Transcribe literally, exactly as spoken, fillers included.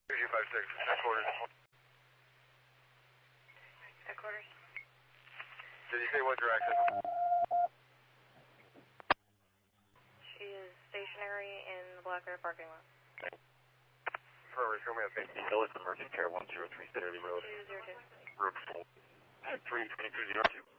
two five six, headquarters. Headquarters. Did you say what direction? She is stationary in the Black Bear parking lot. Forever, show me a thing. Phyllis Emergent Care one zero three City Road. two zero two. Road four. three twenty-two zero two.